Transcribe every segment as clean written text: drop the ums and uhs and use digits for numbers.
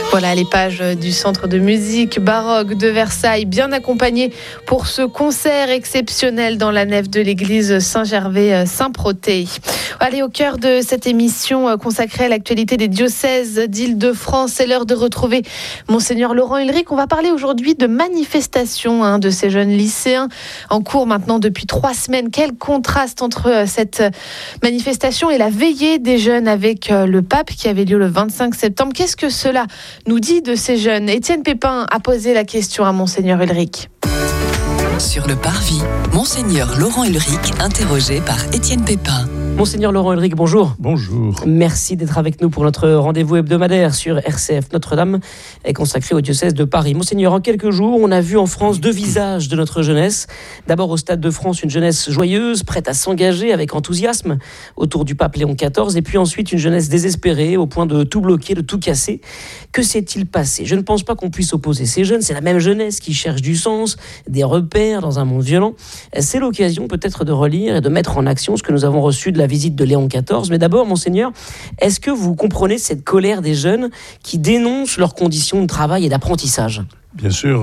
Voilà les pages du Centre de musique baroque de Versailles, bien accompagnées pour ce concert exceptionnel dans la nef de l'église Saint-Gervais-Saint-Protais. Allez, au cœur de cette émission consacrée à l'actualité des diocèses d'Île-de-France, c'est l'heure de retrouver Monseigneur Laurent Ulrich. On va parler aujourd'hui de manifestations de ces jeunes lycéens en cours maintenant depuis 3 semaines. Quel contraste entre cette manifestation et la veillée des jeunes avec le pape qui avait lieu le 25 septembre. Qu'est-ce que cela nous dit de ces jeunes? Étienne Pépin a posé la question à Monseigneur Ulrich. Sur le Parvis, Monseigneur Laurent Ulrich, interrogé par Étienne Pépin. Monseigneur Laurent Ulrich, bonjour. Bonjour. Merci d'être avec nous pour notre rendez-vous hebdomadaire sur RCF Notre-Dame, consacré au diocèse de Paris. Monseigneur, en quelques jours, on a vu en France 2 visages de notre jeunesse. D'abord au Stade de France, une jeunesse joyeuse, prête à s'engager avec enthousiasme autour du pape Léon XIV, et puis ensuite une jeunesse désespérée au point de tout bloquer, de tout casser. Que s'est-il passé? Je ne pense pas qu'on puisse opposer ces jeunes. C'est la même jeunesse qui cherche du sens, des repères dans un monde violent. C'est l'occasion peut-être de relire et de mettre en action ce que nous avons reçu de la visite de Léon XIV. Mais d'abord, Monseigneur, est-ce que vous comprenez cette colère des jeunes qui dénoncent leurs conditions de travail et d'apprentissage? Bien sûr,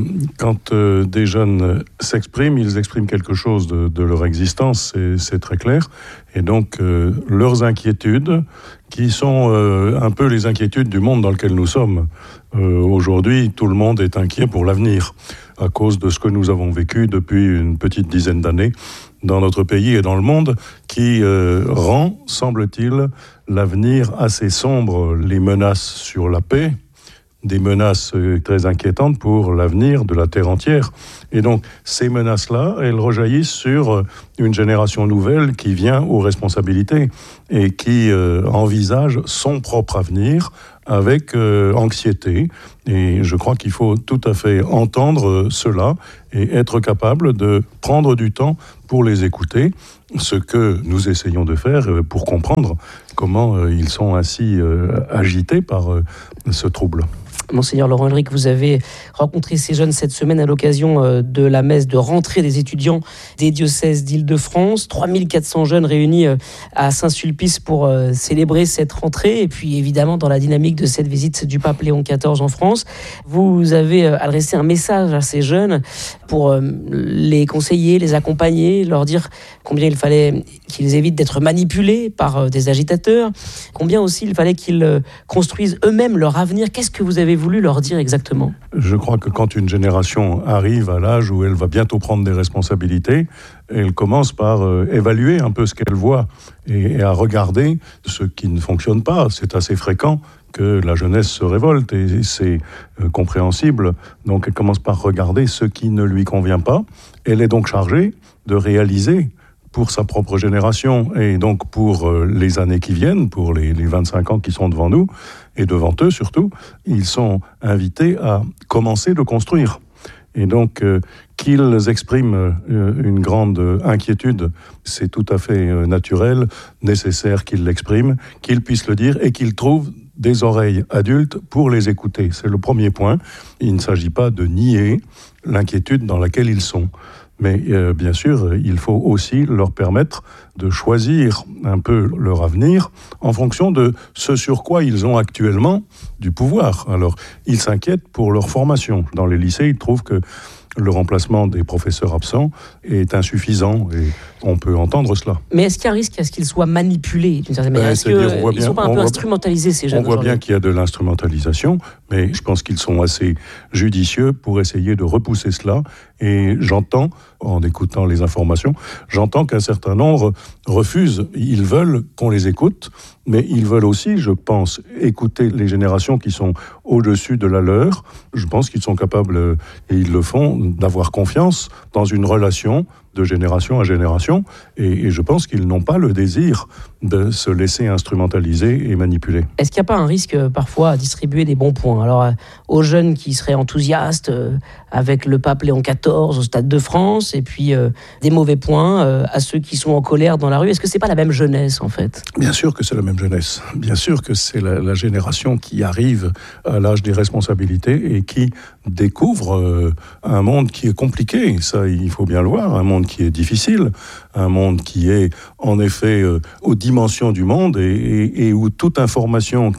quand des jeunes s'expriment, ils expriment quelque chose de leur existence, c'est très clair. Et donc, leurs inquiétudes, qui sont un peu les inquiétudes du monde dans lequel nous sommes. Aujourd'hui, tout le monde est inquiet pour l'avenir, à cause de ce que nous avons vécu depuis une petite dizaine d'années dans notre pays et dans le monde, qui rend, semble-t-il, l'avenir assez sombre. Les menaces sur la paix, des menaces très inquiétantes pour l'avenir de la terre entière. Et donc, ces menaces-là, elles rejaillissent sur une génération nouvelle qui vient aux responsabilités et qui envisage son propre avenir avec anxiété. Et je crois qu'il faut tout à fait entendre cela et être capable de prendre du temps pour les écouter, ce que nous essayons de faire pour comprendre comment ils sont ainsi agités par ce trouble. Monseigneur Laurent Ulrich, vous avez rencontré ces jeunes cette semaine à l'occasion de la messe de rentrée des étudiants des diocèses d'Île-de-France. 3400 jeunes réunis à Saint-Sulpice pour célébrer cette rentrée. Et puis évidemment, dans la dynamique de cette visite du pape Léon XIV en France, vous avez adressé un message à ces jeunes pour les conseiller, les accompagner, leur dire combien il fallait qu'ils évitent d'être manipulés par des agitateurs, combien aussi il fallait qu'ils construisent eux-mêmes leur avenir. Qu'est-ce que vous avez voulu leur dire exactement? Je crois que quand une génération arrive à l'âge où elle va bientôt prendre des responsabilités, elle commence par évaluer un peu ce qu'elle voit et à regarder ce qui ne fonctionne pas. C'est assez fréquent que la jeunesse se révolte et c'est compréhensible. Donc elle commence par regarder ce qui ne lui convient pas. Elle est donc chargée de réaliser pour sa propre génération et donc pour les années qui viennent, pour les 25 ans qui sont devant nous et devant eux surtout, ils sont invités à commencer de construire. Et donc qu'ils expriment une grande inquiétude, c'est tout à fait naturel, nécessaire qu'ils l'expriment, qu'ils puissent le dire et qu'ils trouvent des oreilles adultes pour les écouter. C'est le premier point. Il ne s'agit pas de nier l'inquiétude dans laquelle ils sont. Mais bien sûr, il faut aussi leur permettre de choisir un peu leur avenir en fonction de ce sur quoi ils ont actuellement du pouvoir. Alors, ils s'inquiètent pour leur formation. Dans les lycées, ils trouvent que le remplacement des professeurs absents est insuffisant et on peut entendre cela. Mais est-ce qu'il y a un risque à ce qu'ils soient manipulés d'une certaine manière? Est-ce qu'ils ne sont pas un peu instrumentalisés, ces jeunes? On voit bien qu'il y a de l'instrumentalisation, mais je pense qu'ils sont assez judicieux pour essayer de repousser cela. Et j'entends, en écoutant les informations, j'entends qu'un certain nombre refusent. Ils veulent qu'on les écoute, mais ils veulent aussi, je pense, écouter les générations qui sont au-dessus de la leur. Je pense qu'ils sont capables, et ils le font, d'avoir confiance dans une relation de génération à génération, et je pense qu'ils n'ont pas le désir de se laisser instrumentaliser et manipuler. Est-ce qu'il n'y a pas un risque parfois à distribuer des bons points? Alors aux jeunes qui seraient enthousiastes avec le pape Léon XIV au Stade de France, et puis des mauvais points à ceux qui sont en colère dans la rue. Est-ce que c'est pas la même jeunesse en fait? Bien sûr que c'est la même jeunesse. Bien sûr que c'est la génération qui arrive à l'âge des responsabilités et qui découvre un monde qui est compliqué. Ça, il faut bien le voir. Un monde qui est difficile, un monde qui est en effet aux dimensions du monde et où toute information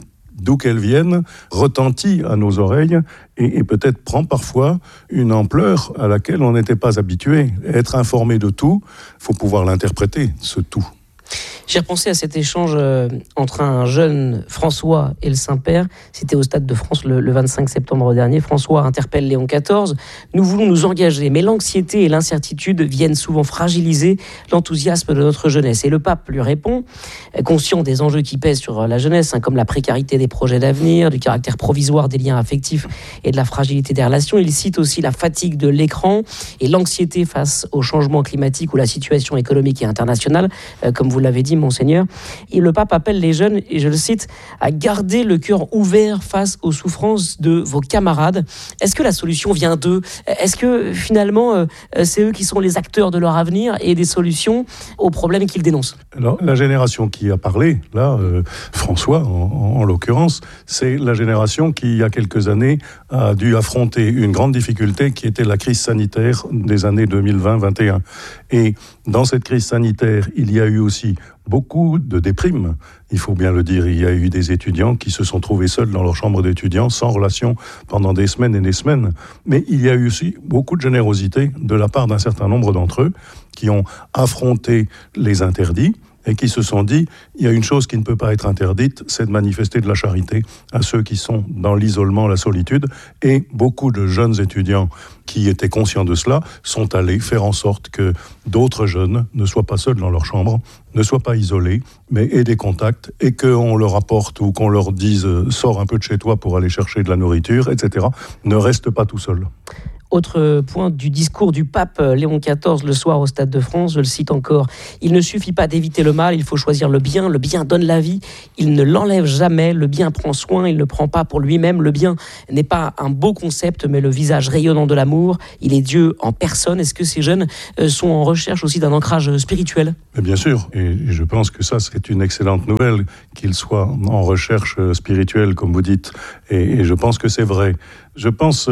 d'où qu'elle vienne, retentit à nos oreilles et peut-être prend parfois une ampleur à laquelle on n'était pas habitué. Être informé de tout, il faut pouvoir l'interpréter, ce tout. J'ai repensé à cet échange entre un jeune François et le Saint-Père. C'était au Stade de France le 25 septembre dernier. François interpelle Léon XIV. « Nous voulons nous engager, mais l'anxiété et l'incertitude viennent souvent fragiliser l'enthousiasme de notre jeunesse. » Et le pape lui répond, conscient des enjeux qui pèsent sur la jeunesse, comme la précarité des projets d'avenir, du caractère provisoire des liens affectifs et de la fragilité des relations. Il cite aussi la fatigue de l'écran et l'anxiété face au changement climatique ou la situation économique et internationale, comme vous l'avez dit, Monseigneur. Et le pape appelle les jeunes, et je le cite, à garder le cœur ouvert face aux souffrances de vos camarades. Est-ce que la solution vient d'eux ? Est-ce que finalement, c'est eux qui sont les acteurs de leur avenir et des solutions aux problèmes qu'ils dénoncent ? Alors, la génération qui a parlé, là, François en l'occurrence, c'est la génération qui, il y a quelques années, a dû affronter une grande difficulté qui était la crise sanitaire des années 2020-21. Et dans cette crise sanitaire, il y a eu aussi beaucoup de déprimes, il faut bien le dire. Il y a eu des étudiants qui se sont trouvés seuls dans leur chambre d'étudiants, sans relation, pendant des semaines et des semaines. Mais il y a eu aussi beaucoup de générosité de la part d'un certain nombre d'entre eux qui ont affronté les interdits et qui se sont dit, il y a une chose qui ne peut pas être interdite, c'est de manifester de la charité à ceux qui sont dans l'isolement, la solitude. Et beaucoup de jeunes étudiants qui étaient conscients de cela sont allés faire en sorte que d'autres jeunes ne soient pas seuls dans leur chambre, ne soient pas isolés, mais aient des contacts et qu'on leur apporte ou qu'on leur dise « sors un peu de chez toi pour aller chercher de la nourriture », etc. Ne reste pas tout seul. Autre point du discours du pape Léon XIV le soir au Stade de France, je le cite encore, « Il ne suffit pas d'éviter le mal, il faut choisir le bien donne la vie, il ne l'enlève jamais, le bien prend soin, il ne prend pas pour lui-même, le bien n'est pas un beau concept, mais le visage rayonnant de l'amour, il est Dieu en personne. » Est-ce que ces jeunes sont en recherche aussi d'un ancrage spirituel ? Bien sûr, et je pense que ça c'est une excellente nouvelle, qu'ils soient en recherche spirituelle, comme vous dites, et je pense que c'est vrai. Je pense,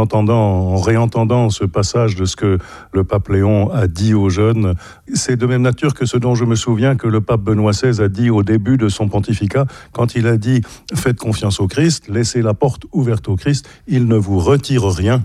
en réentendant ce passage de ce que le pape Léon a dit aux jeunes, c'est de même nature que ce dont je me souviens que le pape Benoît XVI a dit au début de son pontificat, quand il a dit « Faites confiance au Christ, laissez la porte ouverte au Christ, il ne vous retire rien,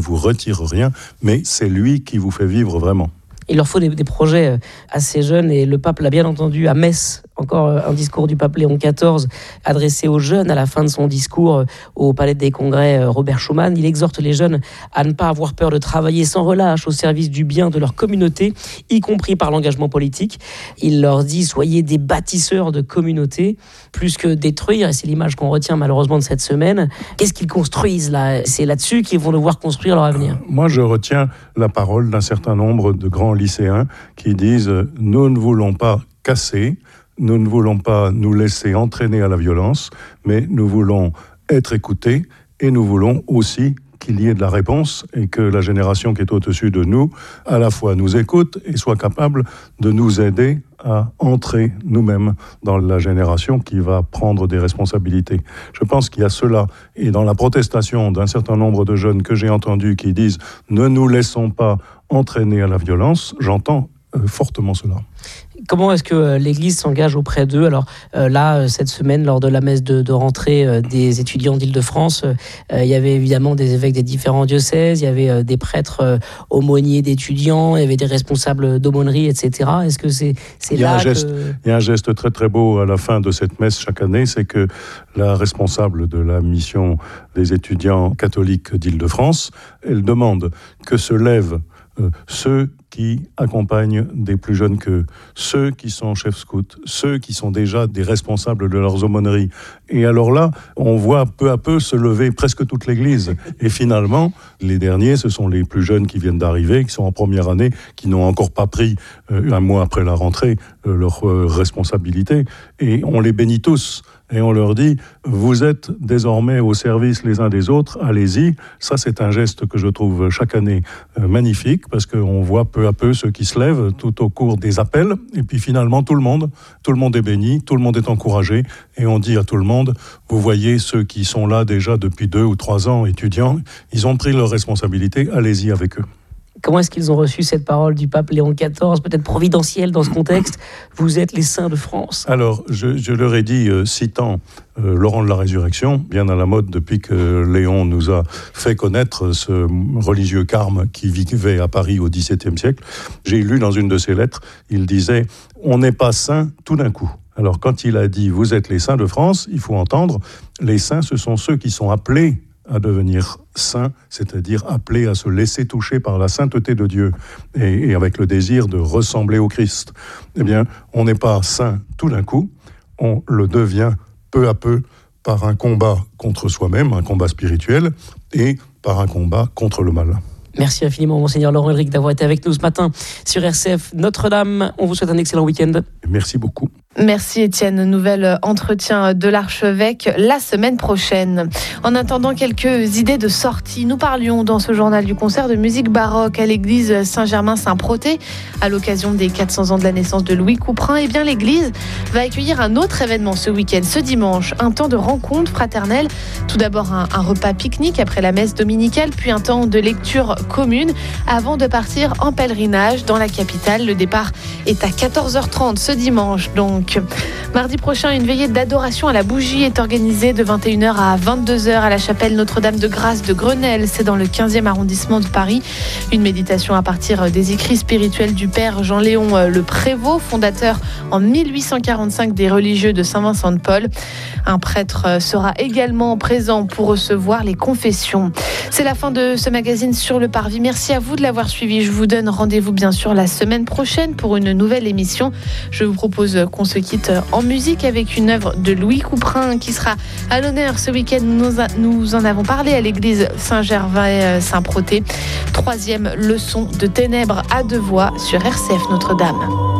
mais c'est lui qui vous fait vivre vraiment. » Il leur faut des projets assez jeunes, et le pape l'a bien entendu à Metz, encore un discours du pape Léon XIV adressé aux jeunes à la fin de son discours au Palais des Congrès Robert Schuman. Il exhorte les jeunes à ne pas avoir peur de travailler sans relâche au service du bien de leur communauté, y compris par l'engagement politique. Il leur dit « Soyez des bâtisseurs de communauté, plus que détruire », et c'est l'image qu'on retient malheureusement de cette semaine. Qu'est-ce qu'ils construisent là ? C'est là-dessus qu'ils vont devoir construire leur avenir. Moi, je retiens la parole d'un certain nombre de grands lycéens qui disent « Nous ne voulons pas casser, nous ne voulons pas nous laisser entraîner à la violence, mais nous voulons être écoutés et nous voulons aussi qu'il y ait de la réponse et que la génération qui est au-dessus de nous, à la fois nous écoute et soit capable de nous aider à entrer nous-mêmes dans la génération qui va prendre des responsabilités. Je pense qu'il y a cela. Et dans la protestation d'un certain nombre de jeunes que j'ai entendus qui disent « Ne nous laissons pas entraîner à la violence », j'entends fortement cela. Comment est-ce que l'Église s'engage auprès d'eux ? Alors là, cette semaine, lors de la messe de rentrée des étudiants d'Île-de-France, il y avait évidemment des évêques des différents diocèses, il y avait des prêtres aumôniers d'étudiants, il y avait des responsables d'aumônerie, etc. Est-ce que c'est là que... Il y a un geste très très beau à la fin de cette messe chaque année, c'est que la responsable de la mission des étudiants catholiques d'Île-de-France, elle demande que se lèvent ceux qui accompagnent des plus jeunes qu'eux, ceux qui sont chefs scouts, ceux qui sont déjà des responsables de leurs aumôneries. Et alors là, on voit peu à peu se lever presque toute l'Église. Et finalement, les derniers, ce sont les plus jeunes qui viennent d'arriver, qui sont en première année, qui n'ont encore pas pris, un mois après la rentrée, leurs responsabilités. Et on les bénit tous. Et on leur dit, vous êtes désormais au service les uns des autres, allez-y. Ça, c'est un geste que je trouve chaque année magnifique, parce qu'on voit peu à peu ceux qui se lèvent tout au cours des appels. Et puis finalement, tout le monde est béni, tout le monde est encouragé. Et on dit à tout le monde, vous voyez ceux qui sont là déjà depuis 2 ou 3 ans, étudiants, ils ont pris leurs responsabilités, allez-y avec eux. Comment est-ce qu'ils ont reçu cette parole du pape Léon XIV, peut-être providentielle dans ce contexte? Vous êtes les saints de France. Alors, je leur ai dit, citant Laurent de la Résurrection, bien à la mode depuis que Léon nous a fait connaître ce religieux carme qui vivait à Paris au XVIIe siècle, j'ai lu dans une de ses lettres, il disait « On n'est pas saints tout d'un coup ». Alors, quand il a dit « Vous êtes les saints de France », il faut entendre, les saints, ce sont ceux qui sont appelés à devenir saints, c'est-à-dire appelés à se laisser toucher par la sainteté de Dieu et avec le désir de ressembler au Christ. Eh bien, on n'est pas saint tout d'un coup, on le devient peu à peu par un combat contre soi-même, un combat spirituel, et par un combat contre le mal. Merci infiniment, Monseigneur Laurent Ulrich, d'avoir été avec nous ce matin sur RCF Notre-Dame. On vous souhaite un excellent week-end. Merci beaucoup. Merci Étienne. Nouvel entretien de l'archevêque la semaine prochaine. En attendant, quelques idées de sortie. Nous parlions dans ce journal du concert de musique baroque à l'église Saint-Germain-Saint-Protais à l'occasion des 400 ans de la naissance de Louis Couperin. Eh bien, l'église va accueillir un autre événement ce week-end, ce dimanche. Un temps de rencontre fraternelle. Tout d'abord un repas pique-nique après la messe dominicale, puis un temps de lecture commune avant de partir en pèlerinage dans la capitale. Le départ est à 14h30 ce dimanche. Donc, mardi prochain, une veillée d'adoration à la bougie est organisée de 21h à 22h à la chapelle Notre-Dame de Grâce de Grenelle. C'est dans le 15e arrondissement de Paris. Une méditation à partir des écrits spirituels du père Jean-Léon Le Prévost, fondateur en 1845 des religieux de Saint-Vincent de Paul. Un prêtre sera également présent pour recevoir les confessions. C'est la fin de ce magazine sur le Parvis. Merci à vous de l'avoir suivi. Je vous donne rendez-vous bien sûr la semaine prochaine pour une nouvelle émission. Je vous propose qu'on se quitte en musique avec une œuvre de Louis Couperin qui sera à l'honneur ce week-end. Nous en avons parlé à l'église Saint-Gervais-Saint-Protais. 3e leçon de ténèbres à 2 voix sur RCF Notre-Dame.